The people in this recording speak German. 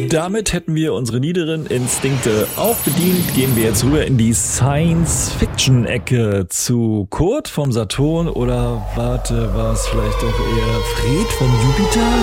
Damit hätten wir unsere niederen Instinkte auch bedient. Gehen wir jetzt rüber in die Science-Fiction-Ecke zu Kurt vom Saturn oder warte, war es vielleicht doch eher Fred vom Jupiter?